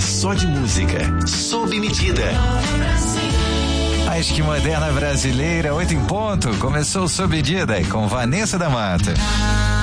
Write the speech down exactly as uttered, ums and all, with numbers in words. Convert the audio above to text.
só de música, sob medida. Mais que moderna brasileira, oito em ponto. Começou Sob Medida com Vanessa da Mata.